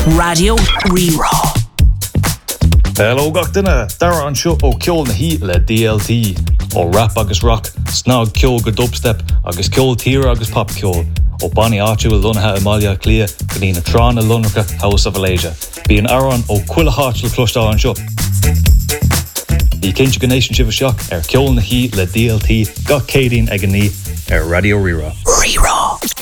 Radio Rerá. Hello gach duine, dara an seo ó ceol na hí le DLT, ó rap agus rock, snog ceol go dubstep, agus ceol tíre agus pop ceol, ó Bonnie áitiú lunathe Amalia Clia, go ní na trán na lunracha House of Alasia. Bí an aran ó cuila háit le clostá an seo. Ní cinse go nation sibh seach ceol na hí le DLT gach cédín ag an ní Radio Rerá. Rerá.